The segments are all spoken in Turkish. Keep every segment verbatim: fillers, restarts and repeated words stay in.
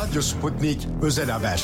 Radyo Sputnik Özel Haber.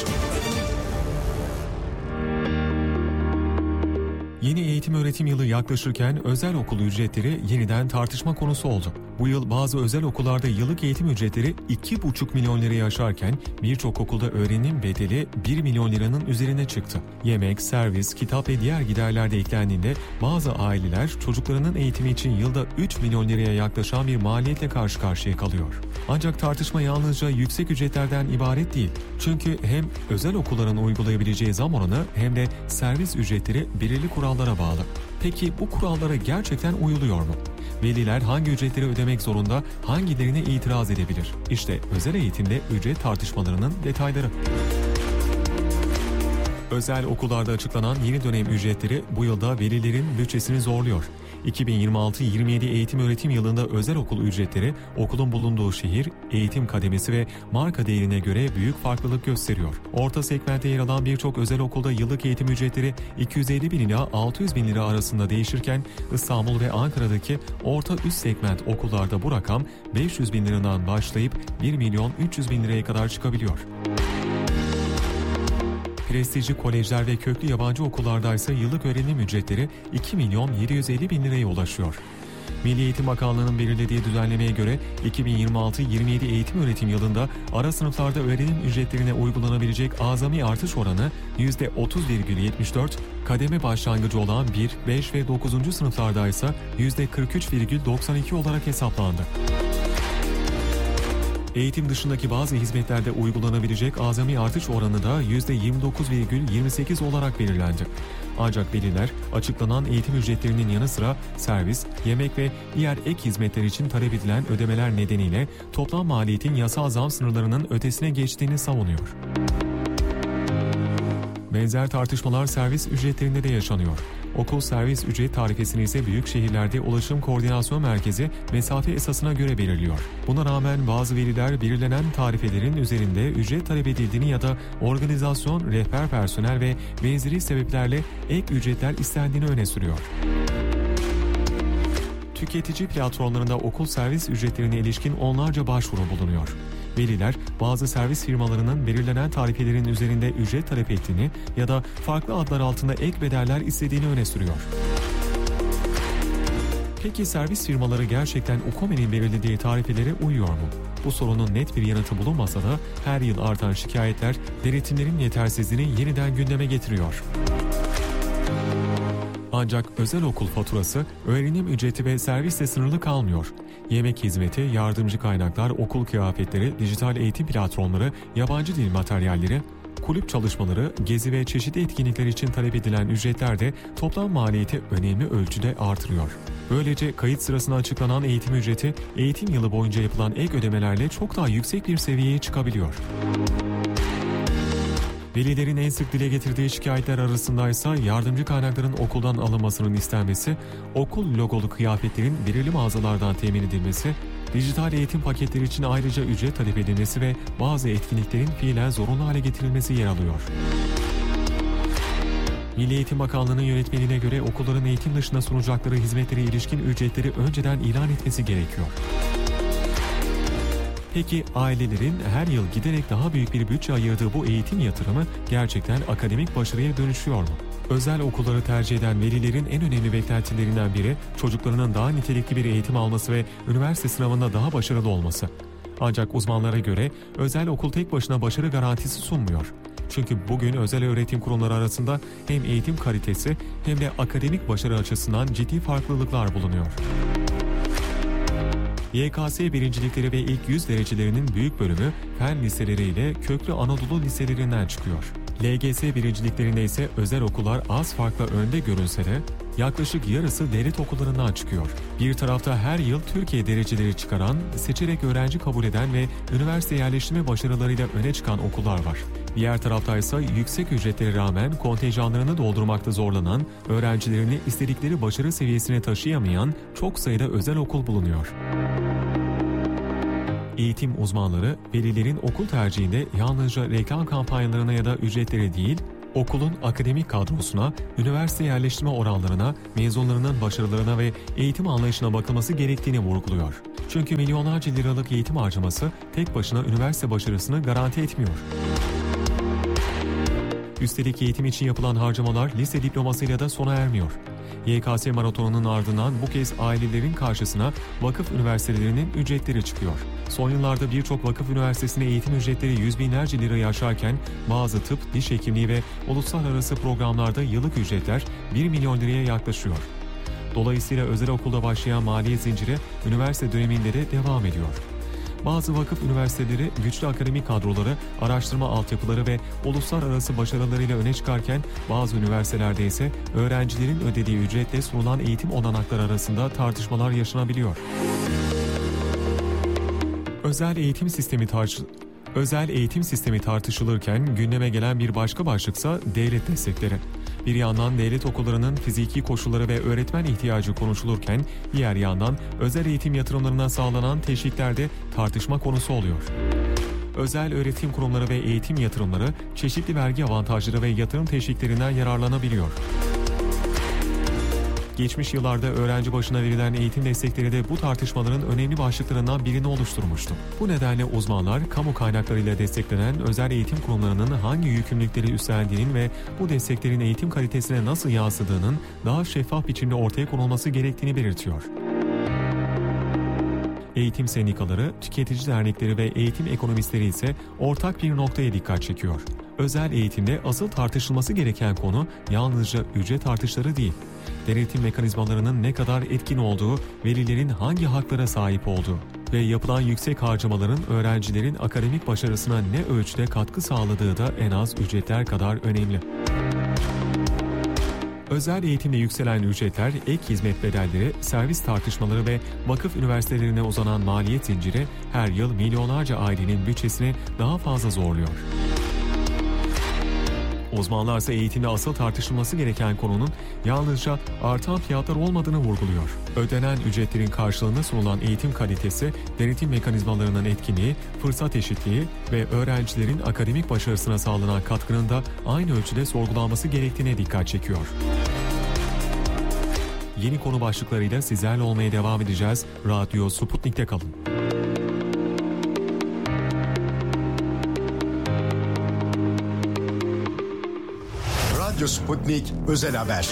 Yeni eğitim öğretim yılı yaklaşırken özel okul ücretleri yeniden tartışma konusu oldu. Bu yıl bazı özel okullarda yıllık eğitim ücretleri iki buçuk milyon lirayı aşarken birçok okulda öğrenim bedeli bir milyon liranın üzerine çıktı. Yemek, servis, kitap ve diğer giderler de eklendiğinde bazı aileler çocuklarının eğitimi için yılda üç milyon liraya yaklaşan bir maliyetle karşı karşıya kalıyor. Ancak tartışma yalnızca yüksek ücretlerden ibaret değil. Çünkü hem özel okulların uygulayabileceği zam oranı hem de servis ücretleri belirli kurallara bağlı. Peki bu kurallara gerçekten uyuluyor mu? Veliler hangi ücretleri ödemek zorunda, hangilerine itiraz edebilir? İşte özel eğitimde ücret tartışmalarının detayları. Özel okullarda açıklanan yeni dönem ücretleri bu yılda velilerin bütçesini zorluyor. iki bin yirmi altı yirmi yedi eğitim öğretim yılında özel okul ücretleri okulun bulunduğu şehir, eğitim kademesi ve marka değerine göre büyük farklılık gösteriyor. Orta segmentte yer alan birçok özel okulda yıllık eğitim ücretleri iki yüz elli bin ila altı yüz bin lira arasında değişirken İstanbul ve Ankara'daki orta üst segment okullarda bu rakam beş yüz bin liradan başlayıp bir milyon üç yüz bin liraya kadar çıkabiliyor. Prestijli kolejler ve köklü yabancı okullarda ise yıllık öğrenim ücretleri iki milyon yedi yüz elli bin liraya ulaşıyor. Milli Eğitim Bakanlığı'nın belirlediği düzenlemeye göre iki bin yirmi altı yirmi yedi eğitim öğretim yılında ara sınıflarda öğrenim ücretlerine uygulanabilecek azami artış oranı yüzde otuz virgül yetmiş dört, kademe başlangıcı olan bir, beş ve dokuzuncu sınıflarda ise yüzde kırk üç virgül doksan iki olarak hesaplandı. Eğitim dışındaki bazı hizmetlerde uygulanabilecek azami artış oranı da yüzde yirmi dokuz virgül yirmi sekiz olarak belirlendi. Ancak veliler açıklanan eğitim ücretlerinin yanı sıra servis, yemek ve diğer ek hizmetler için talep edilen ödemeler nedeniyle toplam maliyetin yasal zam sınırlarının ötesine geçtiğini savunuyor. Benzer tartışmalar servis ücretlerinde de yaşanıyor. Okul servis ücret tarifesini ise büyük şehirlerde Ulaşım Koordinasyon Merkezi mesafe esasına göre belirliyor. Buna rağmen bazı veliler belirlenen tarifelerin üzerinde ücret talep edildiğini ya da organizasyon, rehber personel ve benzeri sebeplerle ek ücretler istendiğini öne sürüyor. Tüketici platformlarında okul servis ücretlerine ilişkin onlarca başvuru bulunuyor. Veliler bazı servis firmalarının belirlenen tarifelerin üzerinde ücret talep ettiğini ya da farklı adlar altında ek bedeller istediğini öne sürüyor. Peki servis firmaları gerçekten UKOME'nin belirlediği tarifelere uyuyor mu? Bu sorunun net bir yanıtı bulunmasa da her yıl artan şikayetler denetimlerin yetersizliğini yeniden gündeme getiriyor. Ancak özel okul faturası, öğrenim ücreti ve servisle sınırlı kalmıyor. Yemek hizmeti, yardımcı kaynaklar, okul kıyafetleri, dijital eğitim platformları, yabancı dil materyalleri, kulüp çalışmaları, gezi ve çeşitli etkinlikler için talep edilen ücretler de toplam maliyeti önemli ölçüde artırıyor. Böylece kayıt sırasında açıklanan eğitim ücreti, eğitim yılı boyunca yapılan ek ödemelerle çok daha yüksek bir seviyeye çıkabiliyor. Velilerin en sık dile getirdiği şikayetler arasında ise yardımcı kaynakların okuldan alınmasının istenmesi, okul logolu kıyafetlerin belirli mağazalardan temin edilmesi, dijital eğitim paketleri için ayrıca ücret talep edilmesi ve bazı etkinliklerin fiilen zorunlu hale getirilmesi yer alıyor. Milli Eğitim Bakanlığı'nın yönetmeliğine göre okulların eğitim dışında sunacakları hizmetlere ilişkin ücretleri önceden ilan etmesi gerekiyor. Peki ailelerin her yıl giderek daha büyük bir bütçe ayırdığı bu eğitim yatırımı gerçekten akademik başarıya dönüşüyor mu? Özel okulları tercih eden velilerin en önemli beklentilerinden biri çocuklarının daha nitelikli bir eğitim alması ve üniversite sınavında daha başarılı olması. Ancak uzmanlara göre özel okul tek başına başarı garantisi sunmuyor. Çünkü bugün özel öğretim kurumları arasında hem eğitim kalitesi hem de akademik başarı açısından ciddi farklılıklar bulunuyor. Y K S birincilikleri ve ilk yüz derecelerinin büyük bölümü fen liseleriyle köklü Anadolu liselerinden çıkıyor. L G S birinciliklerinde ise özel okullar az farkla önde görünse de yaklaşık yarısı devlet okullarından çıkıyor. Bir tarafta her yıl Türkiye dereceleri çıkaran, seçerek öğrenci kabul eden ve üniversite yerleştirme başarılarıyla öne çıkan okullar var. Diğer tarafta ise yüksek ücretlere rağmen kontenjanlarını doldurmakta zorlanan, öğrencilerini istedikleri başarı seviyesine taşıyamayan çok sayıda özel okul bulunuyor. Eğitim uzmanları, velilerin okul tercihinde yalnızca reklam kampanyalarına ya da ücretlere değil, okulun akademik kadrosuna, üniversite yerleştirme oranlarına, mezunlarının başarılarına ve eğitim anlayışına bakılması gerektiğini vurguluyor. Çünkü milyonlarca liralık eğitim harcaması tek başına üniversite başarısını garanti etmiyor. Üstelik eğitim için yapılan harcamalar lise diplomasıyla da sona ermiyor. Y K S maratonunun ardından bu kez ailelerin karşısına vakıf üniversitelerinin ücretleri çıkıyor. Son yıllarda birçok vakıf üniversitesinde eğitim ücretleri yüz binlerce lirayı aşarken bazı tıp, diş hekimliği ve uluslararası programlarda yıllık ücretler bir milyon liraya yaklaşıyor. Dolayısıyla özel okulda başlayan maliyet zinciri üniversite döneminde de devam ediyor. Bazı vakıf üniversiteleri güçlü akademik kadroları, araştırma altyapıları ve uluslararası başarılarıyla öne çıkarken bazı üniversitelerde ise öğrencilerin ödediği ücretle sunulan eğitim olanakları arasında tartışmalar yaşanabiliyor. Özel eğitim sistemi tartış Özel eğitim sistemi tartışılırken gündeme gelen bir başka başlıksa devlet destekleri. Bir yandan devlet okullarının fiziki koşulları ve öğretmen ihtiyacı konuşulurken diğer yandan özel eğitim yatırımlarına sağlanan teşvikler de tartışma konusu oluyor. Özel öğretim kurumları ve eğitim yatırımları çeşitli vergi avantajları ve yatırım teşviklerinden yararlanabiliyor. Geçmiş yıllarda öğrenci başına verilen eğitim destekleri de bu tartışmaların önemli başlıklarından birini oluşturmuştu. Bu nedenle uzmanlar kamu kaynaklarıyla desteklenen özel eğitim kurumlarının hangi yükümlülükleri üstlendiğinin ve bu desteklerin eğitim kalitesine nasıl yansıdığının daha şeffaf biçimde ortaya konulması gerektiğini belirtiyor. Eğitim sendikaları, tüketici dernekleri ve eğitim ekonomistleri ise ortak bir noktaya dikkat çekiyor. Özel eğitimde asıl tartışılması gereken konu yalnızca ücret artışları değil. Denetim mekanizmalarının ne kadar etkin olduğu, velilerin hangi haklara sahip olduğu ve yapılan yüksek harcamaların öğrencilerin akademik başarısına ne ölçüde katkı sağladığı da en az ücretler kadar önemli. Özel eğitimde yükselen ücretler, ek hizmet bedelleri, servis tartışmaları ve vakıf üniversitelerine uzanan maliyet zinciri her yıl milyonlarca ailenin bütçesini daha fazla zorluyor. Uzmanlarsa eğitimde asıl tartışılması gereken konunun yalnızca artan fiyatlar olmadığını vurguluyor. Ödenen ücretlerin karşılığında sunulan eğitim kalitesi, denetim mekanizmalarının etkinliği, fırsat eşitliği ve öğrencilerin akademik başarısına sağlanan katkının da aynı ölçüde sorgulanması gerektiğine dikkat çekiyor. Yeni konu başlıklarıyla sizlerle olmaya devam edeceğiz. Radyo Sputnik'te kalın. Radyo Sputnik Özel Haber.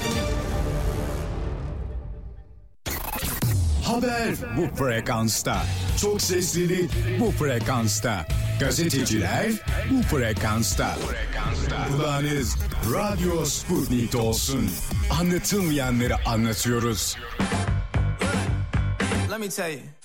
Haber bu frekansta. Çok seslili bu frekansta. Gazeteciler bu frekansta. Kulağınız Radyo Sputnik'te olsun. Anlatılmayanları anlatıyoruz. Let me tell you.